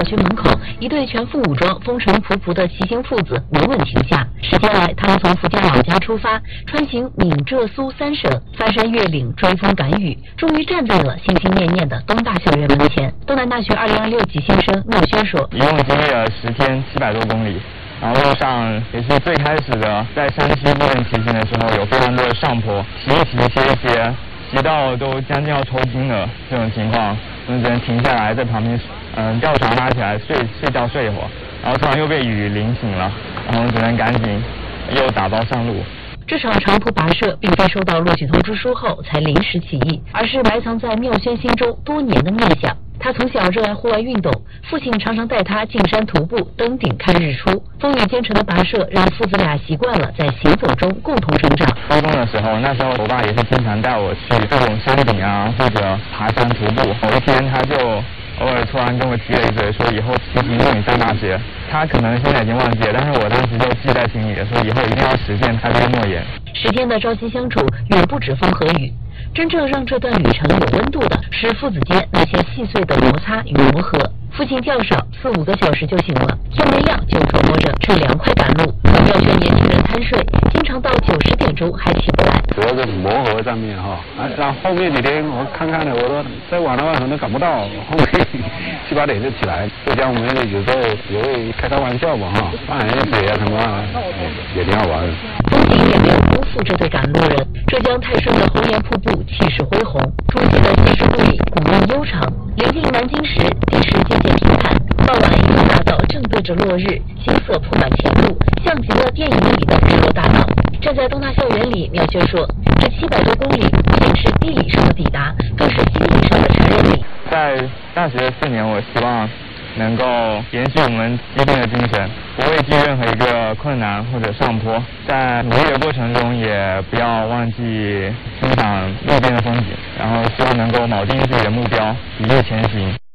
学门口，一对全副武装、风尘仆仆的骑行父子稳稳停下。10天来，他们从福建老家出发，穿行闽浙苏3省，翻山越岭，追风赶雨，终于站在了心心念念的东大校园门前。东南大学2026级新生缪轩说：“ 一共经历了10天700多公里。”然后路上也是最开始的，在山西部分骑行的时候，有非常多的上坡，骑一骑歇一歇，骑到都将近要抽筋了这种情况，我们只能停下来在旁边，吊床拉起来睡觉睡一会儿，然后突然又被雨淋醒了，然后我们只能赶紧又打包上路。 这场长途跋涉并非收到录取通知书后才临时起意，而是埋藏在缪轩心中多年的念想。他从小热爱户外运动，父亲常常带他进山徒步、登顶看日出。风雨兼程的跋涉让父子俩习惯了在行走中共同成长。 高中的时候，那时候我爸也是经常带我去各种山顶啊，或者爬山徒步。某一天他就偶尔突然跟我提了一嘴，说以后骑行送你上大学。他可能现在已经忘记了，但是我当时就记在心里了，说以后一定要实现他这个诺言。 10天的朝夕相处，远不止风和雨。真正让这段旅程有温度的是父子间那些细碎的摩擦与磨合。父亲较少，4、5个小时就行了，天没亮就琢磨着趁凉快赶路。缪轩年轻人贪睡，经常到9、10点钟还起不来。 主要是磨合上面哈，然后后面几天我看了，我说再晚的话可能赶不到，后面7、8点就起来。浙江我们有时候也会开玩笑嘛哈，放点水啊什么啊，也挺好玩的。 风景也没有辜负这对赶路人。浙江泰顺的红岩瀑布气势恢宏，初期的西石路里古韵悠长。临近南京时，地势渐渐平坦。傍晚，一条大道正对着落日，金色铺满前路，像极了电影里的日落大道。站在东大校园里，缪轩说：“这700多公里不仅是地理上的抵达，更是心理上的传染力。” 在大学4年，我希望能够延续我们激进的精神，不畏惧任何一个困难或者上坡，在努力的过程中也不要忘记欣赏路边的风景，然后希望能够铆定自己的目标，一路前行。